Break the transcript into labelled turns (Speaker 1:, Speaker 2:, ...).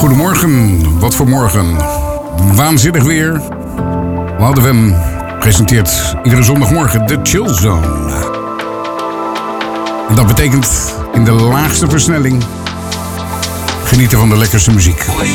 Speaker 1: Goedemorgen, wat voor morgen. Waanzinnig weer. Hadden we hem presenteert iedere zondagmorgen de Chill Zone. En dat betekent in de laagste versnelling genieten van de lekkerste muziek.